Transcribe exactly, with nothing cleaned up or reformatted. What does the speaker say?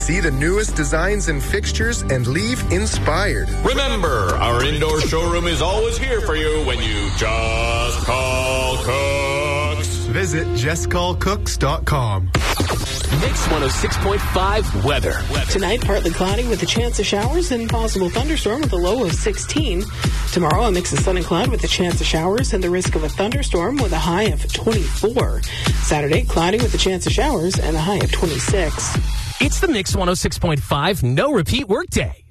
See the newest designs and fixtures and leave inspired. Remember, our indoor showroom is always here for you when you just call Cooks. Visit just call cooks dot com. Mix one oh six point five weather. weather. Tonight, partly cloudy with a chance of showers and possible thunderstorm with a low of sixteen. Tomorrow, a mix of sun and cloud with a chance of showers and the risk of a thunderstorm with a high of twenty-four. Saturday, cloudy with a chance of showers and a high of twenty-six. It's the Mix one oh six point five no repeat workday.